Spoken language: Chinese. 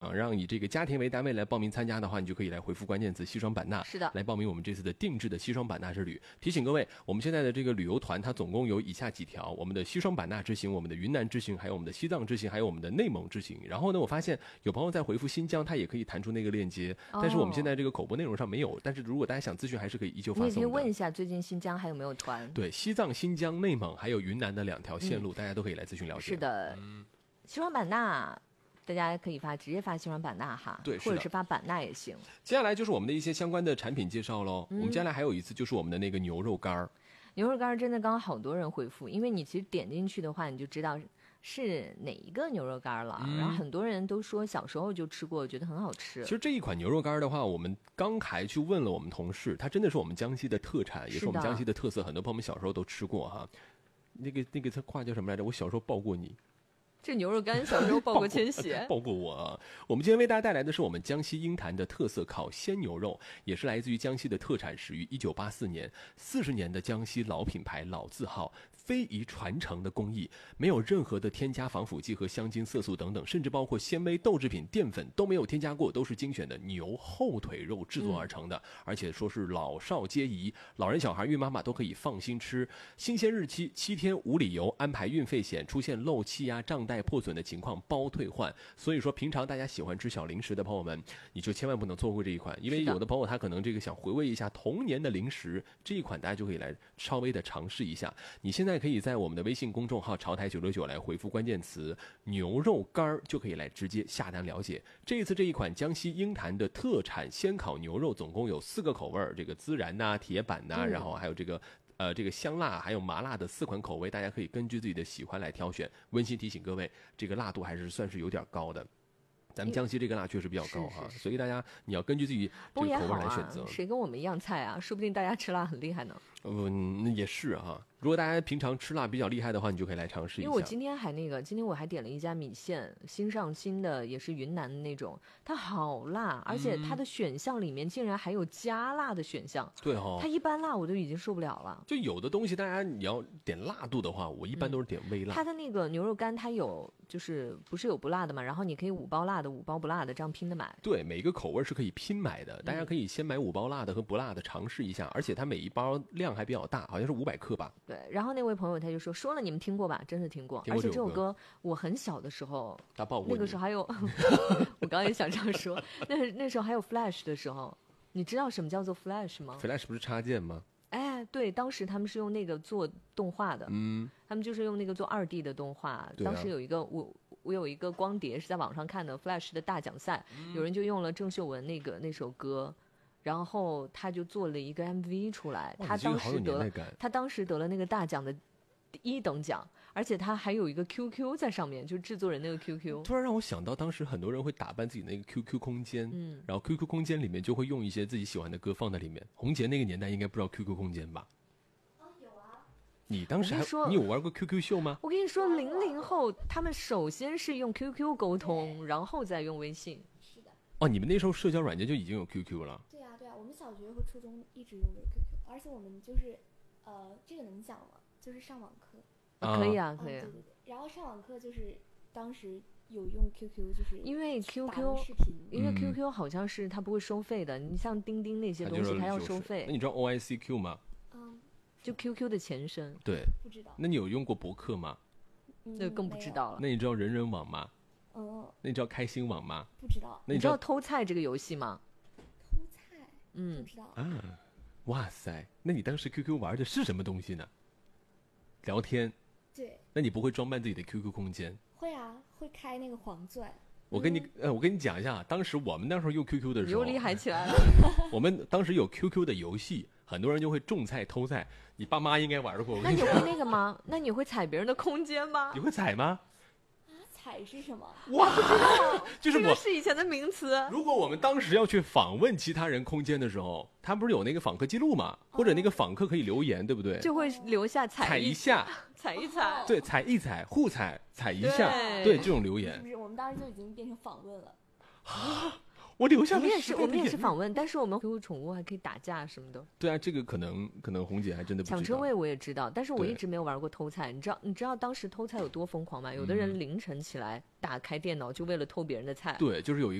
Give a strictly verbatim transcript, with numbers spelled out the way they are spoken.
想让以这个家庭为单位来报名参加的话，你就可以来回复关键词西双版纳， 是的， 来报名我们这次的定制的西双版纳之旅。提醒各位，我们现在的这个旅游团它总共有以下几条：我们的西双版纳之行，我们的云南之行，还有我们的西藏之行，还有我们的内蒙之行。然后呢，我发现有朋友在回复新疆，他也可以弹出那个链接， 哦、 但是我们现在这个口播内容上没有。但是如果大家想咨询，还是可以依旧发送的。 你也可以问一下最近新疆还有没有团？ 对，西藏、新疆、内蒙还有云南的两条线路，嗯、大家都可以来咨询了解。 是的，嗯、西双版纳。大家可以发直接发西双版纳哈， 对， 或者是发版纳也行。 接下来就是我们的一些相关的产品介绍喽。嗯、我们接下来还有一次就是我们的那个牛肉干儿。 牛肉干儿真的刚刚好多人回复，因为你其实点进去的话，你就知道是哪一个牛肉干了。嗯、然后很多人都说小时候就吃过，觉得很好吃。 其实这一款牛肉干的话，我们刚还去问了我们同事，它真的是我们江西的特产，也是我们江西的特色，很多朋友们小时候都吃过哈。那个那个话叫什么来着？我小时候抱过你。 这牛肉干小时候抱过千玺， 抱过我啊！我们今天为大家带来的是我们江西鹰潭的特色烤鲜牛肉，也是来自于江西的特产，始于一九八四年，四十年的江西老品牌、老字号，非遗传承的工艺，没有任何的添加防腐剂和香精、色素等等，甚至包括纤维、豆制品、淀粉都没有添加过，都是精选的牛后腿肉制作而成的，嗯、而且说是老少皆宜，老人、小孩、孕妈妈都可以放心吃。新鲜日期七天无理由，安排运费险，出现漏气啊、胀带破损的情况包退换。所以说平常大家喜欢吃小零食的朋友们，你就千万不能错过这一款，因为有的朋友他可能这个想回味一下童年的零食，这一款大家就可以来稍微的尝试一下。你现在可以在我们的微信公众号潮台九六九来回复关键词牛肉干，就可以来直接下单了解。这一次这一款江西鹰潭的特产鲜烤牛肉总共有四个口味，这个孜然呐、啊、铁板呐、啊，然后还有这个呃，这个香辣还有麻辣的四款口味，大家可以根据自己的喜欢来挑选。温馨提醒各位，这个辣度还是算是有点高的。咱们江西这个辣确实比较高哈， 是是是， 所以大家你要根据自己这个口味来选择。 啊、谁跟我们一样菜啊？说不定大家吃辣很厉害呢。 嗯，也是哈。如果大家平常吃辣比较厉害的话，你就可以来尝试一下。 因为我今天还那个，今天我还点了一家米线，新上新的，也是云南的那种，它好辣，而且它的选项里面竟然还有加辣的选项。 对哦， 它一般辣我都已经受不了了。 就有的东西，大家你要点辣度的话，我一般都是点微辣。 嗯、它的那个牛肉干，它有就是不是有不辣的嘛？然后你可以五包辣的，五包不辣的，这样拼的买。 对，每个口味是可以拼买的，大家可以先买五包辣的和不辣的尝试一下，而且它每一包量还比较大，好像是五百克吧。 对，然后那位朋友他就说说了你们听过吧？真的听过， 听过而且这首歌我很小的时候， 他抱过那个时候还有，我刚刚也想这样说，那那时候还有 Flash 的时候，你知道什么叫做 Flash 吗 ？Flash 不是插件吗？ 哎，对，当时他们是用那个做动画的， 嗯， 他们就是用那个做二 D 的动画。 啊、 当时有一个我我有一个光碟是在网上看的 Flash 的大奖赛， 嗯、 有人就用了郑秀文那个那首歌。然后他就做了一个 M V 出来，他当时得了，他当时得了那个大奖的一等奖，而且他还有一个 Q Q 在上面，就是制作人那个 Q Q。 突然让我想到，当时很多人会打扮自己那个 Q Q 空间，嗯，然后 Q Q 空间里面就会用一些自己喜欢的歌放在里面。红姐那个年代应该不知道 Q Q 空间吧？ 哦，有啊。 你当时还你有玩过 Q Q 秀吗？ 我跟你说，零零后他们首先是用 Q Q 沟通，然后再用微信。 是的。 哦，你们那时候社交软件就已经有 Q Q 了？ 对啊，对啊，我们小学和初中一直用着 Q Q， 而且我们就是，呃，这个能讲吗？就是上网课。 啊可以啊，可以、啊嗯。对对对。然后上网课就是当时有用 Q Q， 就是因为 Q Q 视频， 因为 Q Q 好像是它不会收费的，你像钉钉那些东西它要收费。 那你知道 O I C Q 吗？ 嗯， 就 Q Q 的前身。 对， 不知道。 那你有用过博客吗？ 那、嗯、更不知道了。 那你知道人人网吗？ 嗯。 那你知道开心网吗？ 不知道。 那你知道偷菜这个游戏吗？ 偷菜， 嗯， 不知道啊。哇塞，那你当时 Q Q 玩的是什么东西呢？聊天。 对。 那你不会装扮自己的 Q Q 空间？ 会啊，会开那个黄钻。 我跟你、嗯、呃，我跟你讲一下，当时我们那时候用 Q Q 的时候， 你又厉害起来了。 我们当时有 Q Q 的游戏，很多人就会种菜偷菜。你爸妈应该玩过。 那你会那个吗？那你会踩别人的空间吗？ 你会踩吗？ 踩是什么？ 哇，不知道， 就是我、 这个是以前的名词。 如果我们当时要去访问其他人空间的时候，他不是有那个访客记录嘛，或者那个访客可以留言，对不对？ 就会留下踩踩一下， 踩一踩， 对，踩一踩，互踩，踩一下，对，这种留言。 是不是我们当时就已经变成访问了？ 我留下我们也是，我们也是访问，但是我们 Q Q 宠物还可以打架什么的。 对啊，这个可能可能红姐还真的不知道。 抢车位我也知道，但是我一直没有玩过偷菜。你知道你知道当时偷菜有多疯狂吗？有的人凌晨起来打开电脑就为了偷别人的菜。 对，就是有一